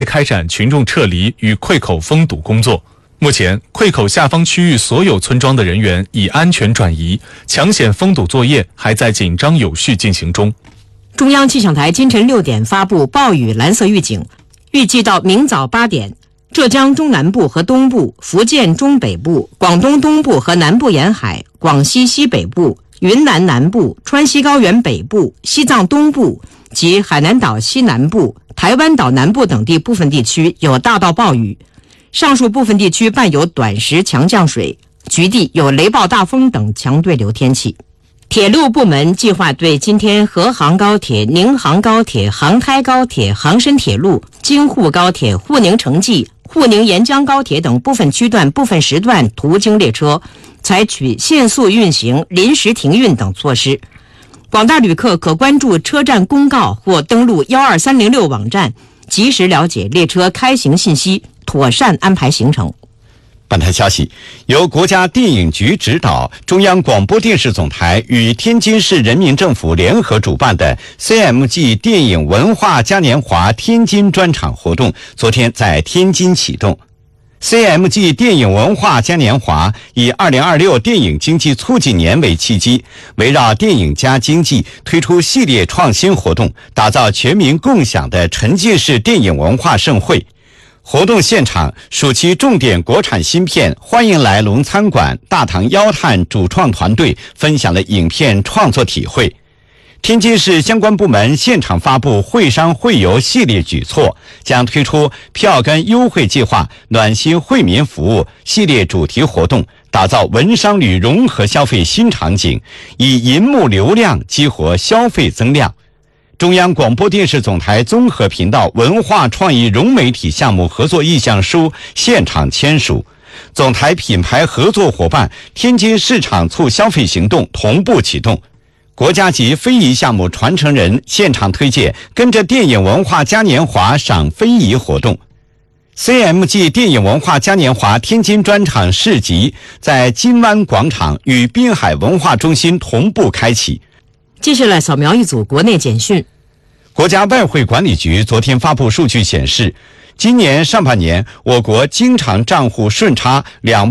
开展群众撤离与溃口封堵工作。目前，溃口下方区域所有村庄的人员已安全转移，抢险封堵作业还在紧张有序进行中。 中央气象台今晨6点发布暴雨蓝色预警，预计到明早8点，浙江中南部和东部、福建中北部、广东东部和南部沿海、广西西北部、云南南部、川西高原北部、西藏东部及海南岛西南部、台湾岛南部等地部分地区有大到暴雨，上述部分地区伴有短时强降水，局地有雷暴大风等强对流天气。铁路部门计划对今天河杭高铁、宁杭高铁、杭台高铁、杭深铁路、京沪高铁、沪宁城际、沪宁沿江高铁等部分区段、部分时段途经列车采取限速运行、临时停运等措施。广大旅客可关注车站公告或登录12306网站，及时了解列车开行信息，妥善安排行程。 本台消息，由国家电影局指导，中央广播电视总台与天津市人民政府联合主办的 CMG 电影文化嘉年华天津专场活动，昨天在天津启动。CMG 电影文化嘉年华以2026电影经济促进年为契机，围绕电影加经济推出系列创新活动，打造全民共享的沉浸式电影文化盛会。活动现场，暑期重点国产新片《欢迎来龙餐馆》大唐妖探主创团队分享了影片创作体会。天津市相关部门现场发布会商会游系列举措，将推出票根优惠计划、暖心惠民服务系列主题活动，打造文商旅融合消费新场景，以银幕流量激活消费增量。中央广播电视总台综合频道文化创意融媒体项目合作意向书现场签署，总台品牌合作伙伴天津市场促消费行动同步启动，国家级非遗项目传承人现场推介跟着电影文化嘉年华赏非遗活动。CMG 电影文化嘉年华天津专场市集在金湾广场与滨海文化中心同步开启。 接下来扫描一组国内简讯。 国家外汇管理局昨天发布数据显示，今年上半年我国经常账户顺差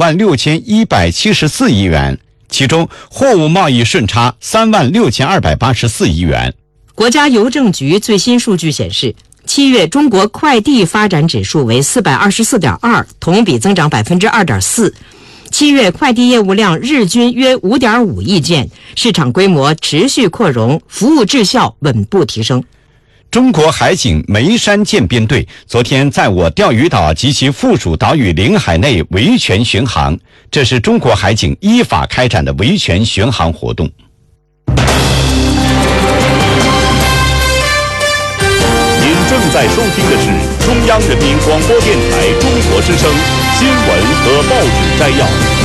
26174亿元，其中货物贸易顺差36284亿元。 国家邮政局最新数据显示，7月中国快递发展指数为424.2，同比增长2.4%。7月快递业务量日均约5.5亿件，市场规模持续扩容，服务质效稳步提升。 中国海警眉山舰编队昨天在我钓鱼岛及其附属岛屿领海内维权巡航，这是中国海警依法开展的维权巡航活动。 您正在收听的是中央人民广播电台中国之声新闻和报纸摘要。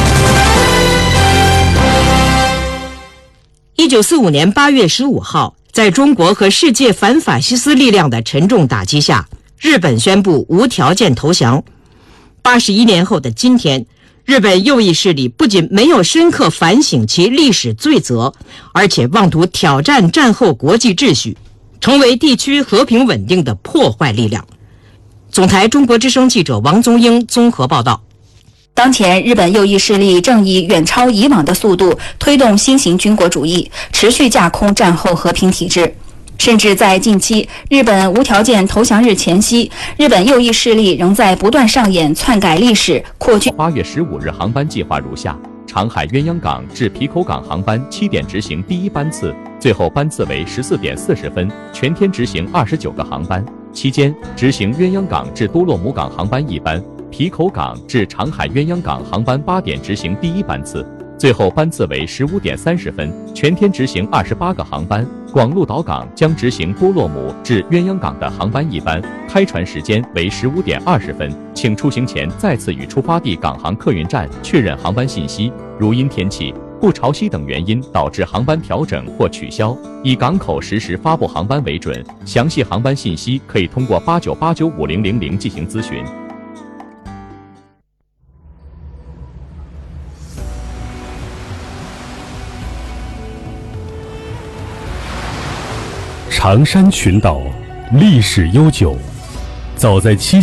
1945年8月15号，在中国和世界反法西斯力量的沉重打击下，日本宣布无条件投降。81年后的今天，日本右翼势力不仅没有深刻反省其历史罪责，而且妄图挑战战后国际秩序，成为地区和平稳定的破坏力量。总台中国之声记者王宗英综合报道。 当前日本右翼势力正以远超以往的速度推动新型军国主义，持续架空战后和平体制。甚至在近期日本无条件投降日前夕，日本右翼势力仍在不断上演篡改历史、扩军。 8月15日航班计划如下：长海鸳鸯港至皮口港航班7点执行第一班次，最后班次为14点40分，全天执行29个航班。期间执行鸳鸯港至多洛姆港航班1班，皮口港至长海鸳鸯港航班8点执行第一班次，最后班次为15点30分，全天执行28个航班。广鹿岛港将执行多洛姆至鸳鸯港的航班1班，开船时间为15点20分，请出行前再次与出发地港航客运站确认航班信息。如因天气、不潮汐等原因导致航班调整或取消，以港口实时发布航班为准。详细航班信息可以通过89895000进行咨询。 长山群岛历史悠久，早在